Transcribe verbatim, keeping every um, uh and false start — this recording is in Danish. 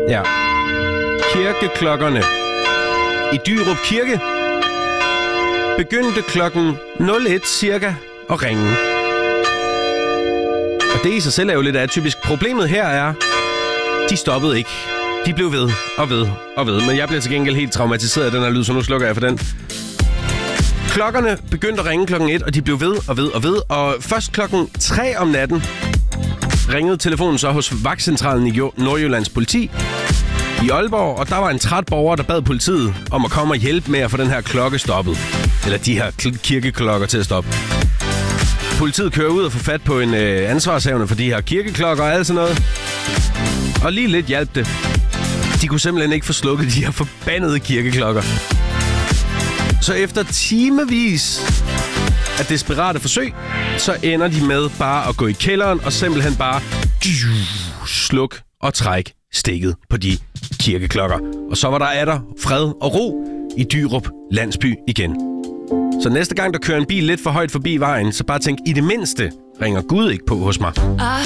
Ja. Kirkeklokkerne i Dyrup Kirke begyndte klokken nul et cirka at ringe. Og det i sig selv er jo lidt atypisk. Problemet her er, de stoppede ikke. De blev ved og ved og ved. Men jeg bliver til gengæld helt traumatiseret af den her lyd, så nu slukker jeg for den. Klokkerne begyndte at ringe klokken et, og de blev ved og ved og ved. Og først klokken tre om natten ringede telefonen så hos vagtcentralen i Nordjyllands politi i Aalborg. Og der var en træt borger, der bad politiet om at komme og hjælpe med at få den her klokke stoppet. Eller de her kirkeklokker til at stoppe. Politiet kører ud og får fat på en øh, ansvarshavende for de her kirkeklokker og alt sådan noget. Og lige lidt hjalp det. De kunne simpelthen ikke få slukket de her forbandede kirkeklokker. Så efter timevis af desperate forsøg, så ender de med bare at gå i kælderen og simpelthen bare sluk og træk stikket på de kirkeklokker. Og så var der atter fred og ro i Dyrup landsby igen. Så næste gang der kører en bil lidt for højt forbi vejen, så bare tænk, i det mindste ringer Gud ikke på hos mig.